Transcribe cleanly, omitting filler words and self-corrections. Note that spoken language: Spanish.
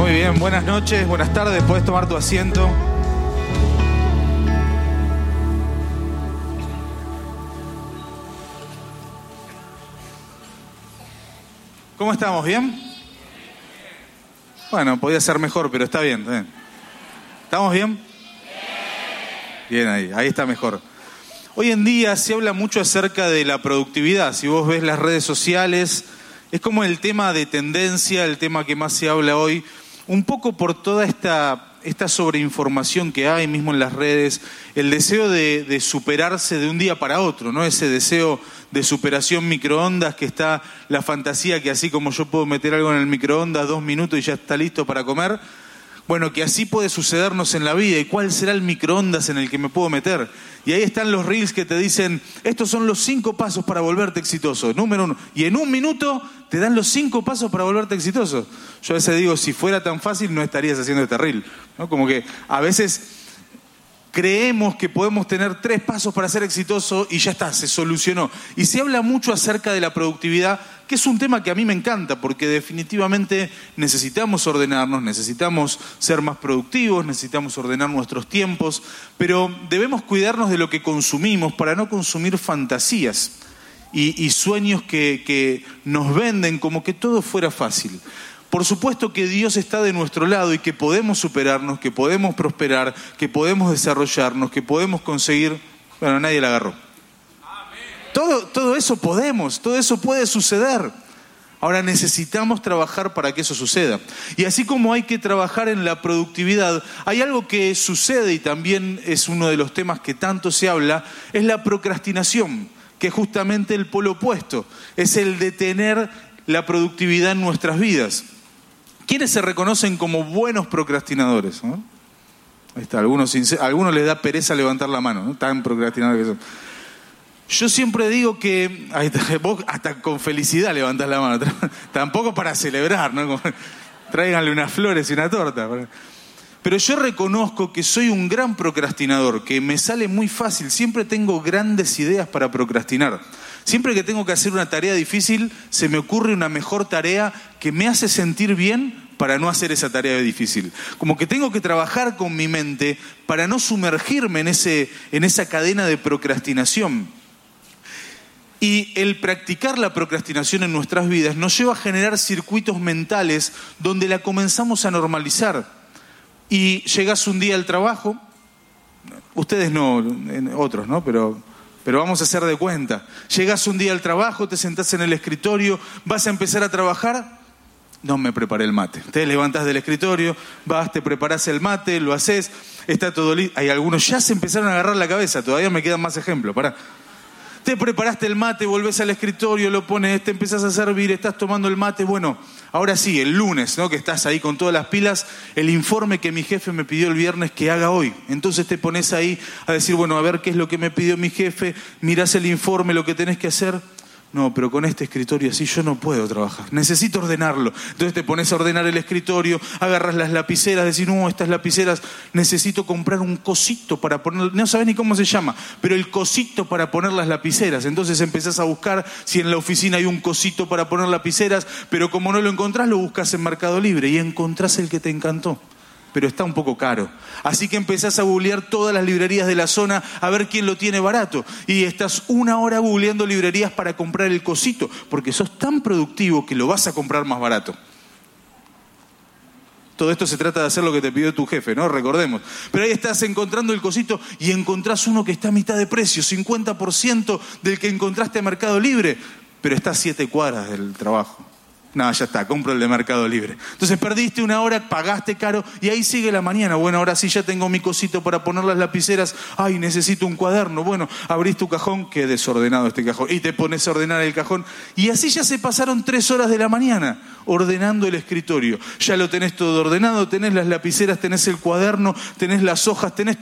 Muy bien, buenas noches, buenas tardes, podés tomar tu asiento. ¿Cómo estamos? ¿Bien? Bueno, podía ser mejor, pero está bien, está bien. ¿Estamos bien? Bien, ahí está mejor. Hoy en día se habla mucho acerca de la productividad. Si vos ves las redes sociales, es como el tema de tendencia, el tema que más se habla hoy, un poco por toda esta sobreinformación que hay mismo en las redes, el deseo de superarse de un día para otro, ¿no? Ese deseo de superación microondas, que está la fantasía que así como yo puedo meter algo en el microondas 2 minutos y ya está listo para comer, bueno, que así puede sucedernos en la vida. ¿Y cuál será el microondas en el que me puedo meter? Y ahí están los reels que te dicen, estos son los 5 pasos para volverte exitoso. Número 1. Y en 1 minuto te dan los 5 pasos para volverte exitoso. Yo a veces digo, si fuera tan fácil no estarías haciendo este reel, ¿no? Como que a veces creemos que podemos tener 3 pasos para ser exitoso y ya está, se solucionó. Y se habla mucho acerca de la productividad, que es un tema que a mí me encanta, porque definitivamente necesitamos ordenarnos, necesitamos ser más productivos, necesitamos ordenar nuestros tiempos, pero debemos cuidarnos de lo que consumimos para no consumir fantasías y sueños que nos venden como que todo fuera fácil. Por supuesto que Dios está de nuestro lado y que podemos superarnos, que podemos prosperar, que podemos desarrollarnos, que podemos conseguir... Bueno, nadie la agarró. Todo eso podemos, todo eso puede suceder. Ahora necesitamos trabajar para que eso suceda. Y así como hay que trabajar en la productividad, hay algo que sucede y también es uno de los temas que tanto se habla, es la procrastinación, que es justamente el polo opuesto, es el detener la productividad en nuestras vidas. ¿Quiénes se reconocen como buenos procrastinadores? ¿No? Ahí está, a algunos les da pereza levantar la mano, ¿no? Tan procrastinadores que son. Yo siempre digo que, ahí está, vos hasta con felicidad levantás la mano, tampoco para celebrar, ¿no? Como, tráiganle unas flores y una torta. Pero yo reconozco que soy un gran procrastinador, que me sale muy fácil, siempre tengo grandes ideas para procrastinar. Siempre que tengo que hacer una tarea difícil, se me ocurre una mejor tarea que me hace sentir bien para no hacer esa tarea difícil. Como que tengo que trabajar con mi mente para no sumergirme en esa cadena de procrastinación. Y el practicar la procrastinación en nuestras vidas nos lleva a generar circuitos mentales donde la comenzamos a normalizar. Y llegas un día al trabajo, ustedes no, otros, ¿no? Pero vamos a hacer de cuenta. Llegas un día al trabajo, te sentás en el escritorio, vas a empezar a trabajar, no me preparé el mate. Te levantás del escritorio, vas, te preparás el mate, lo haces, está todo listo. Hay algunos ya se empezaron a agarrar la cabeza, todavía me quedan más ejemplos, pará. Te preparaste el mate, volvés al escritorio, lo pones, te empezás a servir, estás tomando el mate. Bueno, ahora sí, el lunes, ¿no? Que estás ahí con todas las pilas, el informe que mi jefe me pidió el viernes que haga hoy. Entonces te pones ahí a decir, bueno, a ver qué es lo que me pidió mi jefe, mirás el informe, lo que tenés que hacer. No, pero con este escritorio así yo no puedo trabajar. Necesito ordenarlo. Entonces te pones a ordenar el escritorio, agarras las lapiceras, decís, no, estas lapiceras, necesito comprar un cosito para poner, no sabés ni cómo se llama, pero el cosito para poner las lapiceras. Entonces empezás a buscar si en la oficina hay un cosito para poner lapiceras, pero como no lo encontrás, lo buscas en Mercado Libre y encontrás el que te encantó. Pero está un poco caro. Así que empezás a googlear todas las librerías de la zona a ver quién lo tiene barato. Y estás 1 hora googleando librerías para comprar el cosito, porque sos tan productivo que lo vas a comprar más barato. Todo esto se trata de hacer lo que te pidió tu jefe, ¿no? Recordemos. Pero ahí estás encontrando el cosito y encontrás uno que está a mitad de precio, 50% del que encontraste en Mercado Libre, pero está a 7 cuadras del trabajo. No, ya está, compro el de Mercado Libre. Entonces perdiste 1 hora, pagaste caro y ahí sigue la mañana. Bueno, ahora sí ya tengo mi cosito para poner las lapiceras. Ay, necesito un cuaderno. Bueno, abrís tu cajón, qué desordenado este cajón. Y te pones a ordenar el cajón. Y así ya se pasaron 3 horas de la mañana ordenando el escritorio. Ya lo tenés todo ordenado, tenés las lapiceras, tenés el cuaderno, tenés las hojas, tenés